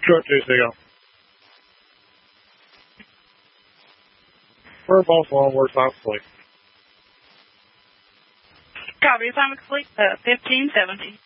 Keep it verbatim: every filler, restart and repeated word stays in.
Short two signal. We're both on, we're time complete. Copy, assignment complete, uh, fifteen seventy.